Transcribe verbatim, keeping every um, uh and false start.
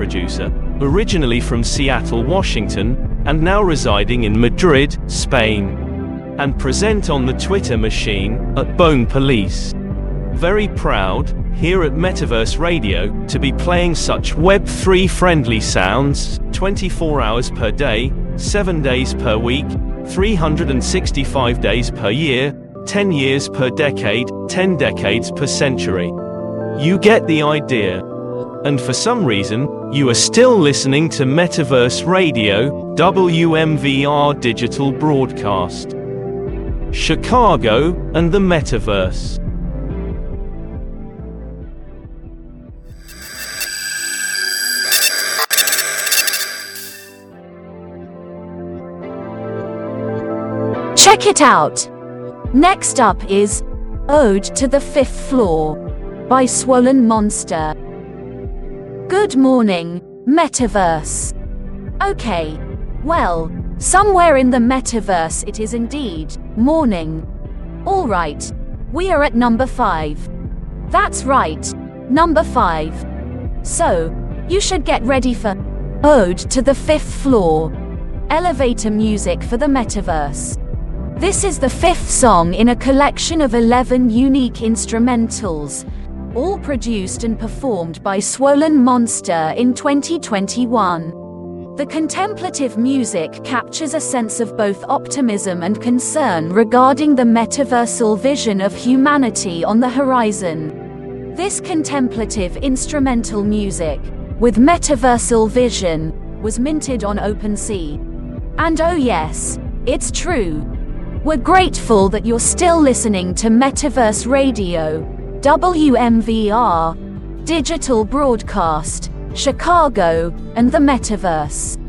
producer, originally from Seattle, Washington, and now residing in Madrid, Spain. And present on the Twitter machine, at Bone Police. Very proud, here at Metaverse Radio, to be playing such Web three friendly sounds, twenty-four hours per day, seven days per week, three hundred sixty-five days per year, ten years per decade, ten decades per century. You get the idea. And for some reason, you are still listening to Metaverse Radio, W M V R Digital Broadcast. Chicago and the Metaverse. Check it out! Next up is Ode to the Fifth Floor by Swollen Monster. Good morning, Metaverse. Okay, well, somewhere in the Metaverse it is indeed morning. Alright, we are at number five. That's right, number five. So, you should get ready for Ode to the Fifth Floor, elevator music for the Metaverse. This is the fifth song in a collection of eleven unique instrumentals, all produced and performed by Swollen Monster in twenty twenty-one. The contemplative music captures a sense of both optimism and concern regarding the metaversal vision of humanity on the horizon. This contemplative instrumental music, with metaversal vision, was minted on OpenSea. And oh yes, it's true. We're grateful that you're still listening to Metaverse Radio, W M V R, Digital Broadcast, Chicago, and the Metaverse.